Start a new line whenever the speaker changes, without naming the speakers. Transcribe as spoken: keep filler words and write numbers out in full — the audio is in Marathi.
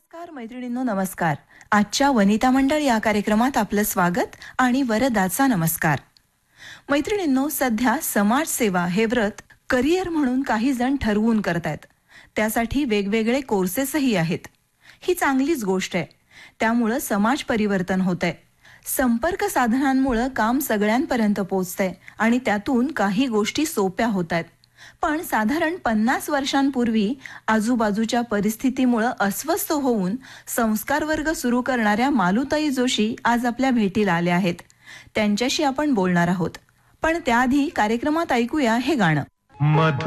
नमस्कार मैत्रिणींनो, नमस्कार. आजच्या वनिता मंडळ या कार्यक्रमात आपलं स्वागत आणि वरदाचा नमस्कार. मैत्रिणींनो, सध्या समाजसेवा हे व्रत करिअर म्हणून काही जण ठरवून करतायत. त्यासाठी वेगवेगळे कोर्सेसही आहेत. ही चांगलीच गोष्ट आहे. त्यामुळं समाज परिवर्तन होतंय. संपर्क साधनांमुळे काम सगळ्यांपर्यंत पोहोचतंय आणि त्यातून काही गोष्टी सोप्या होतायत. पण साधारण पन्नास वर्षांपूर्वी आजूबाजूच्या परिस्थितीमुळे अस्वस्थ होऊन संस्कार वर्ग सुरू करणाऱ्या मालुताई जोशी आज आपल्या भेटीला आल्या आहेत. त्यांच्याशी आपण बोलणार आहोत. पण त्याआधी कार्यक्रमात ऐकूया हे गाणं.